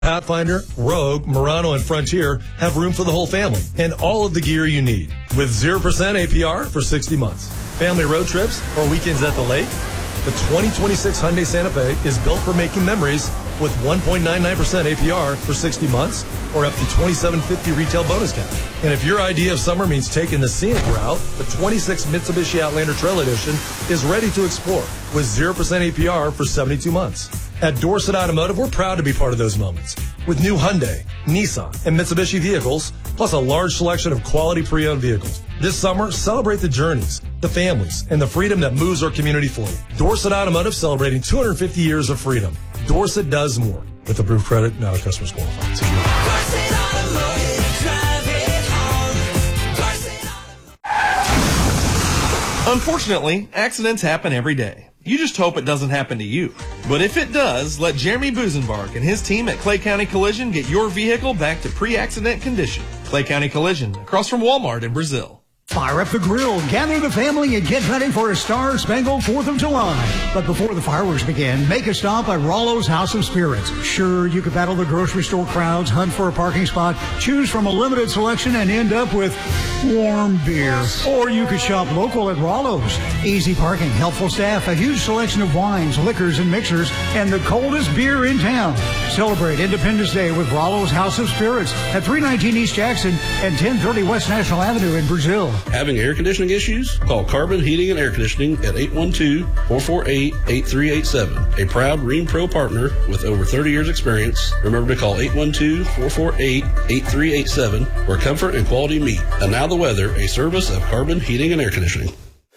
Pathfinder, Rogue, Murano, and Frontier have room for the whole family and all of the gear you need with 0% APR for 60 months. Family road trips or weekends at the lake? The 2026 Hyundai Santa Fe is built for making memories with 1.99% APR for 60 months or up to $2,750 retail bonus cash. And if your idea of summer means taking the scenic route, the 26 Mitsubishi Outlander Trail Edition is ready to explore with 0% APR for 72 months. At Dorset Automotive, we're proud to be part of those moments with new Hyundai, Nissan, and Mitsubishi vehicles, plus a large selection of quality pre-owned vehicles. This summer, celebrate the journeys, the families, and the freedom that moves our community forward. Dorset Automotive celebrating 250 years of freedom. Dorset does more. With approved credit, now the customers qualify. Dorset Automotive, drive it home. Unfortunately, accidents happen every day. You just hope it doesn't happen to you. But if it does, let Jeremy Busenbark and his team at Clay County Collision get your vehicle back to pre-accident condition. Clay County Collision, across from Walmart in Brazil. Fire up the grill, gather the family, and get ready for a Star-Spangled 4th of July. But before the fireworks begin, make a stop at Rollo's House of Spirits. Sure, you could battle the grocery store crowds, hunt for a parking spot, choose from a limited selection, and end up with warm beer. Or you could shop local at Rollo's. Easy parking, helpful staff, a huge selection of wines, liquors, and mixers, and the coldest beer in town. Celebrate Independence Day with Rollo's House of Spirits at 319 East Jackson and 1030 West National Avenue in Brazil. Having air conditioning issues? Call Carbon Heating and Air Conditioning at 812-448-8387. A proud Rheem Pro partner with over 30 years experience. Remember to call 812-448-8387 where comfort and quality meet. And now the weather, a service of Carbon Heating and Air Conditioning.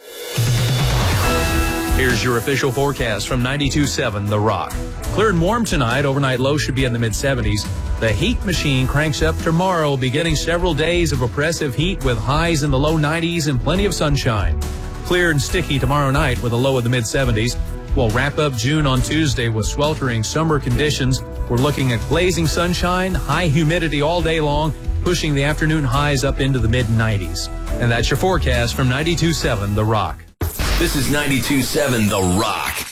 Here's your official forecast from 92.7 The Rock. Clear and warm tonight. Overnight low should be in the mid-70s. The heat machine cranks up tomorrow. We'll be getting several days of oppressive heat with highs in the low 90s and plenty of sunshine. Clear and sticky tomorrow night with a low in the mid-70s. We'll wrap up June on Tuesday with sweltering summer conditions. We're looking at blazing sunshine, high humidity all day long, pushing the afternoon highs up into the mid-90s. And that's your forecast from 92.7 The Rock. This is 92.7 The Rock.